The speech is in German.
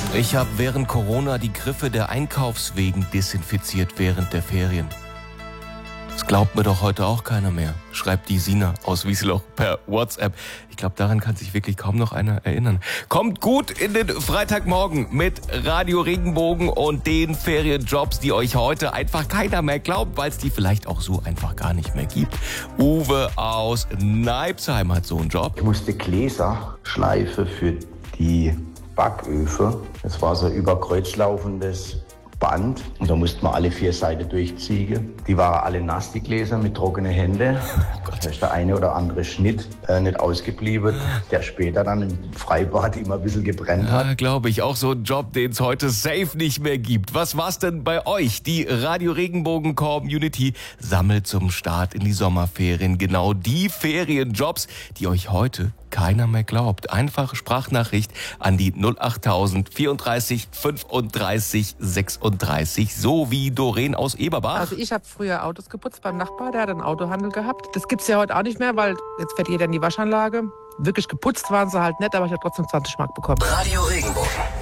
Ich habe während Corona die Griffe der Einkaufswegen desinfiziert während der Ferien. Das glaubt mir doch heute auch keiner mehr, schreibt die Sina aus Wiesloch per WhatsApp. Ich glaube, daran kann sich wirklich kaum noch einer erinnern. Kommt gut in den Freitagmorgen mit Radio Regenbogen und den Ferienjobs, die euch heute einfach keiner mehr glaubt, weil es die vielleicht auch so einfach gar nicht mehr gibt. Uwe aus Neibsheim hat so einen Job. Ich musste Gläser schleifen für die Backöfen. Das war so ein überkreuzlaufendes Band und da mussten wir alle 4 Seiten durchziehen. Die waren alle nass, die Gläser, mit trockenen Händen. Da ist der eine oder andere Schnitt nicht ausgeblieben, der später dann im Freibad immer ein bisschen gebrennt hat. Ja, glaube ich. Auch so ein Job, den es heute safe nicht mehr gibt. Was war's denn bei euch? Die Radio Regenbogen Community sammelt zum Start in die Sommerferien genau die Ferienjobs, die euch heute keiner mehr glaubt. Einfache Sprachnachricht an die 08000 34 35 36, so wie Doreen aus Eberbach. Also ich habe früher Autos geputzt beim Nachbar, der hat einen Autohandel gehabt. Das gibt's ja heute auch nicht mehr, weil jetzt fährt jeder in die Waschanlage. Wirklich geputzt waren sie halt nicht, aber ich habe trotzdem 20 Mark bekommen. Radio Regenbogen.